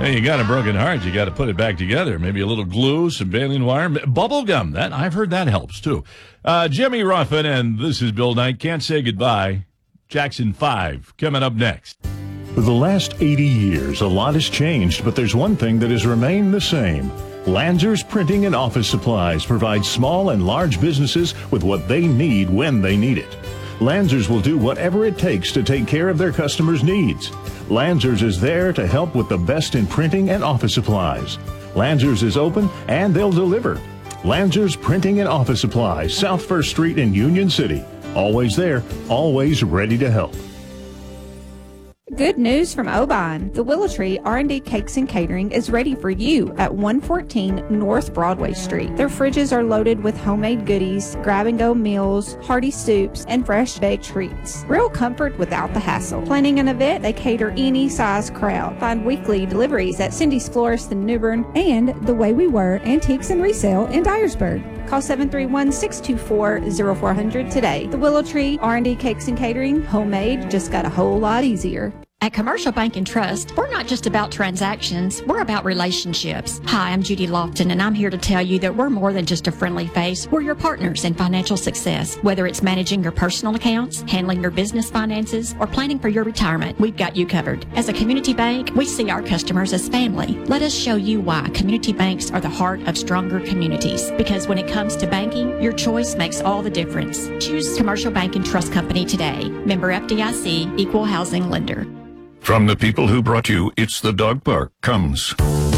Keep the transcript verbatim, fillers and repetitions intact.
Hey, you got a broken heart. You got to put it back together. Maybe a little glue, some baling wire, bubble gum. That I've heard that helps too. Uh, Jimmy Ruffin, and this is Bill Knight. Can't say goodbye. Jackson five coming up next. For the last eighty years, a lot has changed, but there's one thing that has remained the same. Lanzer's Printing and Office Supplies provides small and large businesses with what they need when they need it. Lanzer's will do whatever it takes to take care of their customers' needs. Lanzer's is there to help with the best in printing and office supplies. Lanzer's is open and they'll deliver. Lanzer's Printing and Office Supplies, South First Street in Union City. Always there, always ready to help. Good news from Oban. The Willow Tree R and D Cakes and Catering is ready for you at one fourteen North Broadway Street. Their fridges are loaded with homemade goodies, grab-and-go meals, hearty soups, and fresh baked treats. Real comfort without the hassle. Planning an event, they cater any size crowd. Find weekly deliveries at Cindy's Florist in New Bern and The Way We Were Antiques and Resale in Dyersburg. Call seven three one, six two four, zero four zero zero today. The Willow Tree R and D Cakes and Catering, homemade, just got a whole lot easier. At Commercial Bank and Trust, we're not just about transactions, we're about relationships. Hi, I'm Judy Lofton, and I'm here to tell you that we're more than just a friendly face. We're your partners in financial success. Whether it's managing your personal accounts, handling your business finances, or planning for your retirement, we've got you covered. As a community bank, we see our customers as family. Let us show you why community banks are the heart of stronger communities. Because when it comes to banking, your choice makes all the difference. Choose Commercial Bank and Trust Company today. Member F D I C, Equal Housing Lender. From the people who brought you It's the Dog Park comes